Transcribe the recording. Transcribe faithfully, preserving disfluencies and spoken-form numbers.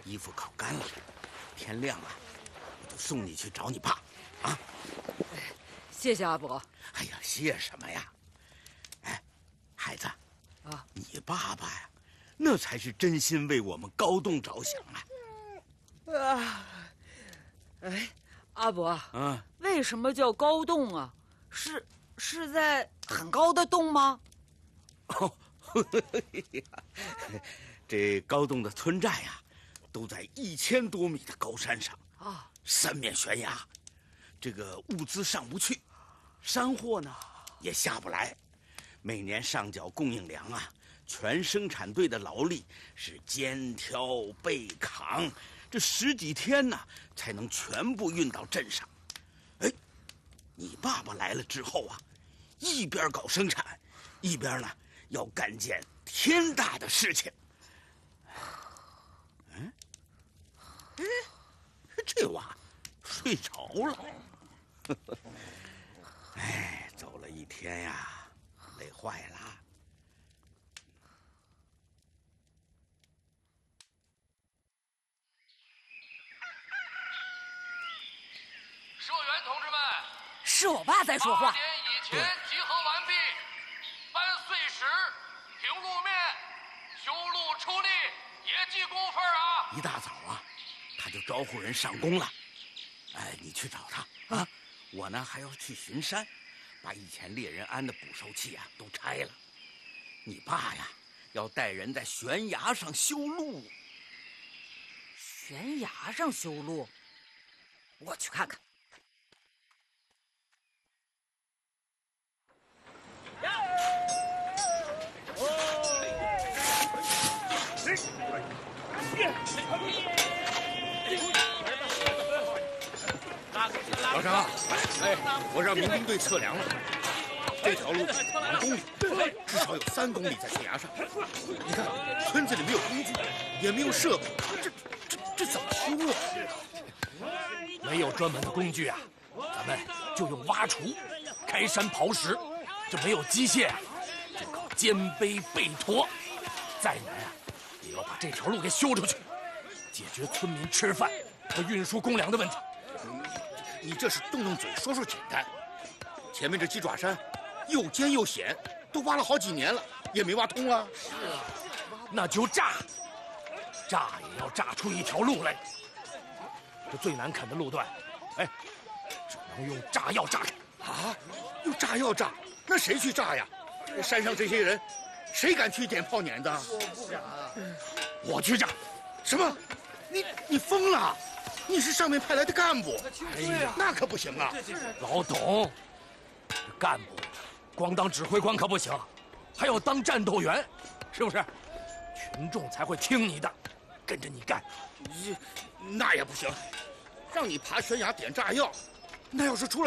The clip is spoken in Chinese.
衣服烤干了，天亮了，我就送你去找你爸，啊！ 谢谢阿伯。 哎呀，谢什么呀？哎，孩子，啊，你爸爸呀，那才是真心为我们高栋着想啊！ 啊，哎，阿伯， 嗯， 为什么叫高栋啊？是是在很高的洞吗？ 哦，这高栋的村寨呀，都在一千多米的高山上啊，三面悬崖，这个物资上不去，山货呢也下不来，每年上缴供应粮啊，全生产队的劳力是肩挑背扛，这十几天呢才能全部运到镇上。哎，你爸爸来了之后啊，一边搞生产，一边呢要干件天大的事情。嗯，哎，这娃睡着了。哎，走了一天呀，累坏了。 社员同志们， 是我爸在说话。 八点以前集合完毕，搬碎石、平路面、修路出力，别记工分啊！ 一大早啊，他就招呼人上工了。哎，你去找他啊！我呢还要去巡山，把以前猎人安的捕兽器啊都拆了。你爸呀，要带人在悬崖上修路。 悬崖上修路，我去看看。 老张，哎，我让民兵队测量了，这条路两公里，至少有三公里在悬崖上。你看，村子里没有工具，也没有设备，这这这怎么修啊？ 没有专门的工具啊，咱们就用挖锄、开山刨石。这没有机械啊，就靠肩背背驮。再难啊，也要把这条路给修出去，解决村民吃饭和运输公粮的问题。 你这是动动嘴说说简单，前面这鸡爪山又尖又险，都挖了好几年了，也没挖通啊。 是啊，那就炸，炸也要炸出一条路来。这最难啃的路段，哎，只能用炸药炸开。 啊，用炸药炸？那谁去炸呀？山上这些人，谁敢去点炮碾的？ 我不敢，我去炸。 什么？你你疯了？你是上面派来的干部， 哎呀， 那可不行啊！ 老董，干部光当指挥官可不行，还要当战斗员，是不是？群众才会听你的，跟着你干。 那也不行，让你爬悬崖点炸药，那要是出了